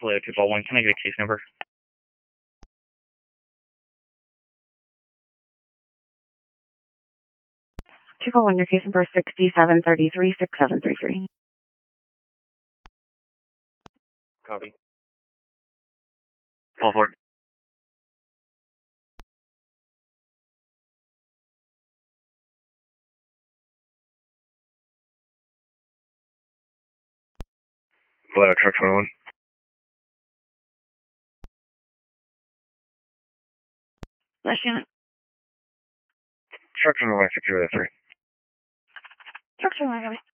Hello, 241. Can I get a case number? 241, your case number is 6733-6733. Copy. Call for it. Hello, truck 21. Last unit. Truck 21, 603. Truck 21,